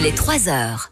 Il est 3h.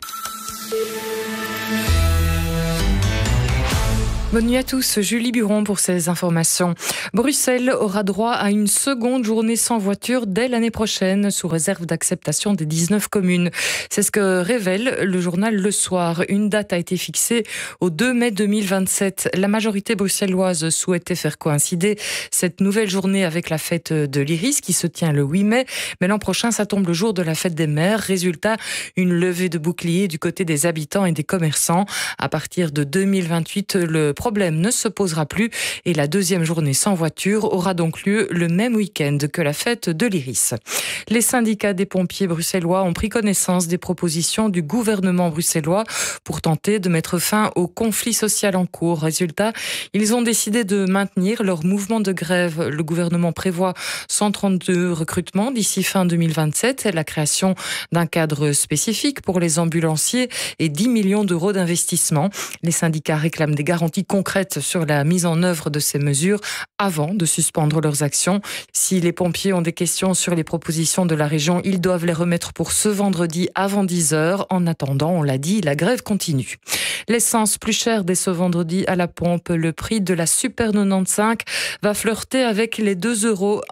Bonne nuit à tous, Julie Buron pour ces informations. Bruxelles aura droit à une seconde journée sans voiture dès l'année prochaine, sous réserve d'acceptation des 19 communes. C'est ce que révèle le journal Le Soir. Une date a été fixée au 2 mai 2027. La majorité bruxelloise souhaitait faire coïncider cette nouvelle journée avec la fête de l'Iris qui se tient le 8 mai. Mais l'an prochain, ça tombe le jour de la fête des mères. Résultat, une levée de boucliers du côté des habitants et des commerçants. À partir de 2028, le problème ne se posera plus et la deuxième journée sans voiture aura donc lieu le même week-end que la fête de l'Iris. Les syndicats des pompiers bruxellois ont pris connaissance des propositions du gouvernement bruxellois pour tenter de mettre fin au conflit social en cours. Résultat, ils ont décidé de maintenir leur mouvement de grève. Le gouvernement prévoit 132 recrutements d'ici fin 2027, la création d'un cadre spécifique pour les ambulanciers et 10 millions d'euros d'investissement. Les syndicats réclament des garanties concrètes sur la mise en œuvre de ces mesures avant de suspendre leurs actions. Si les pompiers ont des questions sur les propositions de la région, ils doivent les remettre pour ce vendredi avant 10h. En attendant, on l'a dit, la grève continue. L'essence plus chère dès ce vendredi à la pompe. Le prix de la Super 95 va flirter avec les 2 euros,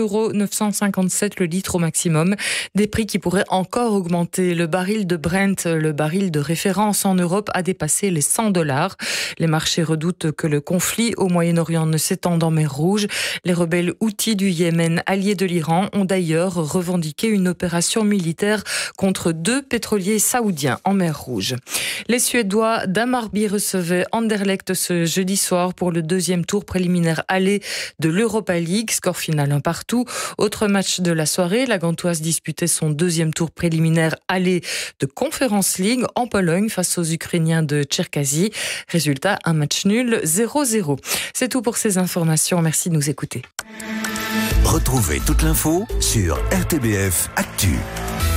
1,957 € le litre au maximum. Des prix qui pourraient encore augmenter. Le baril de Brent, le baril de référence en Europe, a dépassé les $100. Les marchés redoutent que le conflit au Moyen-Orient ne s'étende en mer Rouge. Les rebelles houthis du Yémen, alliés de l'Iran, ont d'ailleurs revendiqué une opération militaire contre 2 pétroliers saoudiens en mer Rouge. Les Suédois d'Hammarby recevaient Anderlecht ce jeudi soir pour le deuxième tour préliminaire aller de l'Europa League. Score final 1-1. Autre match de la soirée, la Gantoise disputait son deuxième tour préliminaire aller de Conference League en Pologne face aux Ukrainiens de Tcherkazy. Résultat, un match nul, 0-0. C'est tout pour ces informations. Merci de nous écouter. Retrouvez toute l'info sur RTBF Actu.